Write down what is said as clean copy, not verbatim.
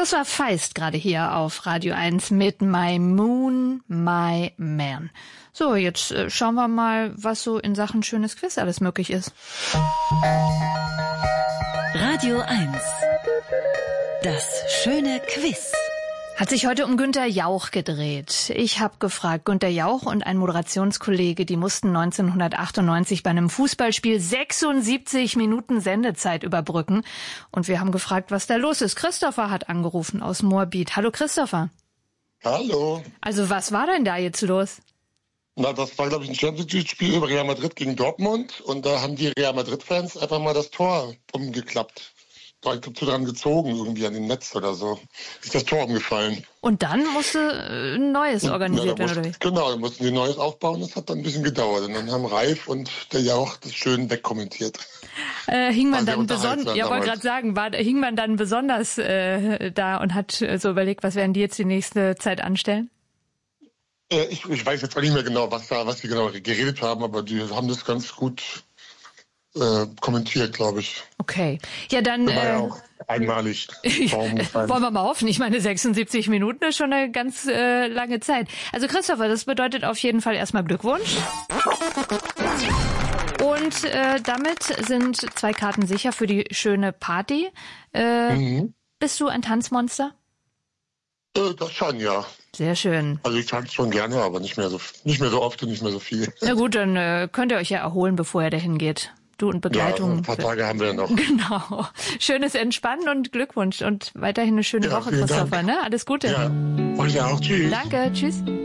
Das war Feist gerade hier auf Radio 1 mit My Moon, My Man. So, jetzt schauen wir mal, was so in Sachen schönes Quiz alles möglich ist. Radio 1. Das schöne Quiz. Hat sich heute um Günther Jauch gedreht. Ich habe gefragt, Günther Jauch und ein Moderationskollege, die mussten 1998 bei einem Fußballspiel 76 Minuten Sendezeit überbrücken. Und wir haben gefragt, was da los ist. Christopher hat angerufen aus Moabit. Hallo Christopher. Hallo. Also was war denn da jetzt los? Na, das war, glaube ich, ein Champions League-Spiel über Real Madrid gegen Dortmund. Und da haben die Real Madrid-Fans einfach mal das Tor umgeklappt. Da ist dran gezogen, irgendwie an dem Netz oder so. Ist das Tor umgefallen. Und dann musste ein neues organisiert werden, oder wie? Genau, dann mussten die Neues aufbauen. Das hat dann ein bisschen gedauert. Und dann haben Ralf und der Jauch das schön wegkommentiert. Hing man dann besonders, ja, wollte gerade sagen, hing man dann besonders da und hat so überlegt, was werden die jetzt die nächste Zeit anstellen? Ich weiß jetzt auch nicht mehr genau, was die genau geredet haben, aber die haben das ganz gut kommentiert, glaube ich. Okay. Ja, dann war ja auch einmalig. Wollen wir mal hoffen. Ich meine, 76 Minuten ist schon eine ganz lange Zeit. Also Christopher, das bedeutet auf jeden Fall erstmal Glückwunsch. Und damit sind 2 Karten sicher für die schöne Party. Bist du ein Tanzmonster? Das schon, ja. Sehr schön. Also ich tanze schon gerne, aber nicht mehr so oft und nicht mehr so viel. Na gut, dann könnt ihr euch ja erholen, bevor ihr dahin geht. Du und Begleitung. Ja, ein paar Tage haben wir ja noch. Genau. Schönes Entspannen und Glückwunsch und weiterhin eine schöne Woche, Christopher. Ne? Alles Gute. Ja, euch auch. Tschüss. Danke, tschüss.